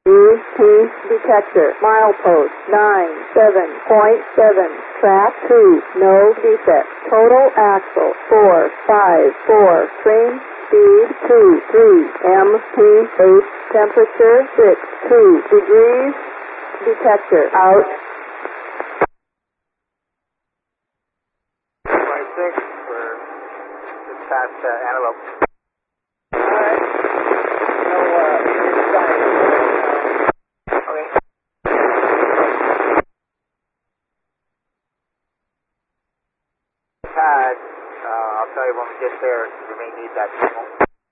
UP detector, milepost 97.7, track 2, no defect, total axle 454, train speed 23, MP8, temperature 62 degrees, detector out. 26, we're just past Antelope. Alright, Okay. Pad, I'll tell you when we get there, we may need that.